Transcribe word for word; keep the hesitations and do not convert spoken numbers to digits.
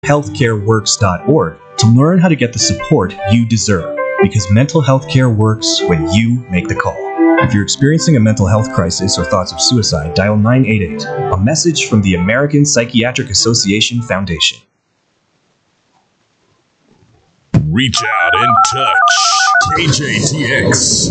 healthcare works dot org to learn how to get the support you deserve, because mental health care works when you make the call. If you're experiencing a mental health crisis or thoughts of suicide, dial nine eight eight, a message from the American Psychiatric Association Foundation. Reach out and touch K J T X.